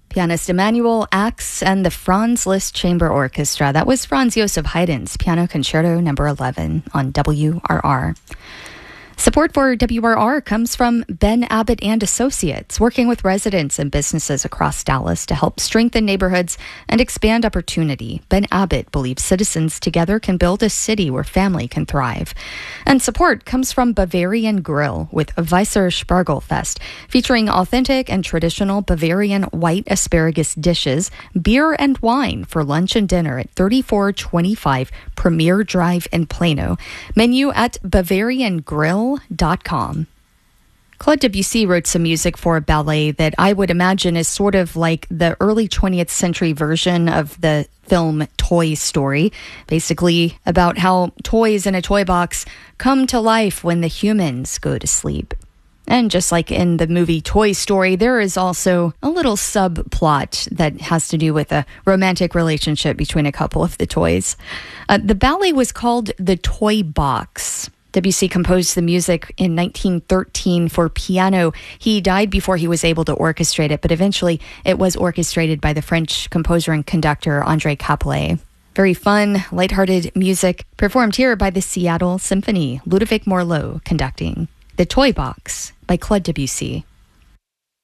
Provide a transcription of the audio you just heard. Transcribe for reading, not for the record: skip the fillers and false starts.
Pianist Emanuel Ax and the Franz Liszt Chamber Orchestra. That was Franz Joseph Haydn's Piano Concerto No. 11 on WRR. Support for WRR comes from Ben Abbott and Associates, working with residents and businesses across Dallas to help strengthen neighborhoods and expand opportunity. Ben Abbott believes citizens together can build a city where family can thrive. And support comes from Bavarian Grill with Weisser Spargelfest, featuring authentic and traditional Bavarian white asparagus dishes, beer and wine for lunch and dinner at 3425 Premier Drive in Plano. Menu at BavarianGrill.com. Claude Debussy wrote some music for a ballet that I would imagine is sort of like the early 20th century version of the film Toy Story, basically about how toys in a toy box come to life when the humans go to sleep. And just like in the movie Toy Story, there is also a little subplot that has to do with a romantic relationship between a couple of the toys. The ballet was called The Toy Box. Debussy composed the music in 1913 for piano. He died before he was able to orchestrate it, but eventually it was orchestrated by the French composer and conductor André Caplet. Very fun, lighthearted music performed here by the Seattle Symphony, Ludovic Morlot conducting. The Toy Box by Claude Debussy.